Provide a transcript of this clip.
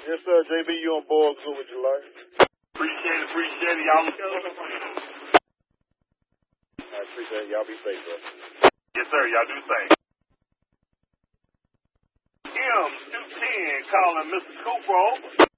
Yes, sir. JB, you on board? Good with your life. Appreciate it. Y'all. I appreciate it. Y'all be safe, bro. Yes, sir. Y'all do the same. M210 calling Mr. Cooper.